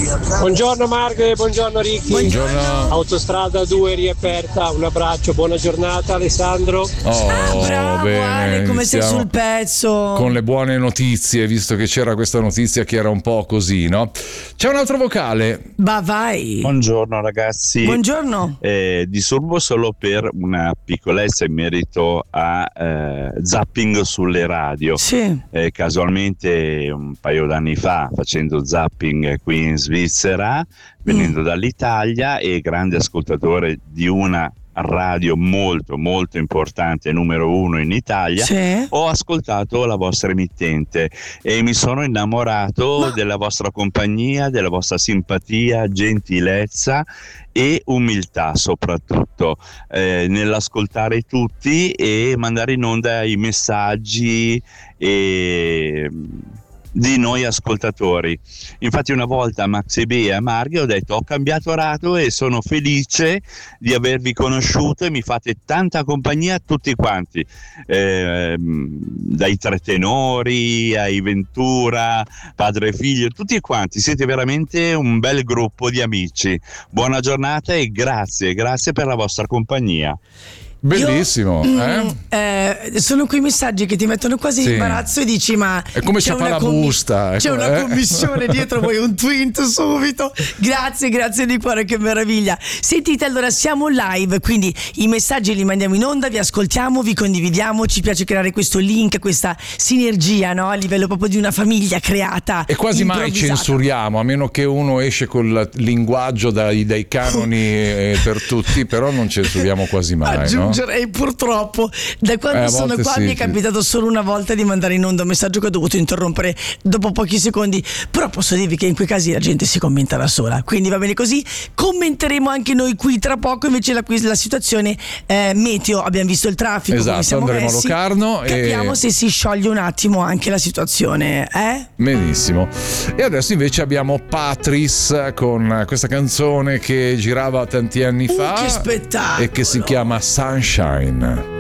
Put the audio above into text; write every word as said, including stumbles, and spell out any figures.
Buongiorno Marghe, buongiorno Ricky. Buongiorno. Autostrada due riaperta, un abbraccio, buona giornata Alessandro. Oh, Ah, bravo bene, Ale, come sei iniziamo sul pezzo. con le buone notizie, visto che c'era questa notizia che era un po' così, no? C'è un altro vocale. Va vai. Buongiorno ragazzi. Buongiorno. Eh, disturbo solo per una piccolezza in merito a eh, zapping sulle radio. Sì. Eh, casualmente un paio d'anni fa, facendo zapping qui in Svizzera, venendo Mm. dall'Italia e grande ascoltatore di una radio molto molto importante, numero uno in Italia, Sì. ho ascoltato la vostra emittente e mi sono innamorato Ma- della vostra compagnia, della vostra simpatia, gentilezza e umiltà soprattutto eh, nell'ascoltare tutti e mandare in onda i messaggi e di noi ascoltatori. Infatti una volta a Maxi B e a Marghe ho detto ho cambiato radio e sono felice di avervi conosciuto e mi fate tanta compagnia tutti quanti, eh, dai Tre Tenori ai Ventura, padre e figlio, tutti quanti, siete veramente un bel gruppo di amici. Buona giornata e grazie, grazie per la vostra compagnia. Bellissimo, Io, eh? mm, eh, sono quei messaggi che ti mettono quasi Sì. in imbarazzo e dici ma È come c'è c'è una la commi- busta, c'è ecco, una eh. commissione dietro, vuoi un tweet subito. Grazie, grazie di cuore, che meraviglia. Sentite, allora siamo live, quindi i messaggi li mandiamo in onda, vi ascoltiamo, vi condividiamo, ci piace creare questo link, questa sinergia, no? A livello proprio di una famiglia creata. E quasi mai improvvisata. censuriamo, a meno che uno esce col linguaggio dai, dai canoni eh, per tutti, però non censuriamo quasi mai, no? Aggiungerei purtroppo, da quando Eh, a sono volte qua sì, mi è sì. capitato solo una volta di mandare in onda un messaggio che ho dovuto interrompere dopo pochi secondi, però posso dirvi che in quei casi la gente si commenta da sola, quindi va bene così. Commenteremo anche noi qui tra poco invece la, la situazione eh, meteo, abbiamo visto il traffico, come Esatto, siamo andremo a messi. Locarno e- Capiamo se si scioglie un attimo anche la situazione, eh? Benissimo. E adesso invece abbiamo Patris con questa canzone che girava tanti anni Uh, fa che spettacolo! e che si chiama Sunshine.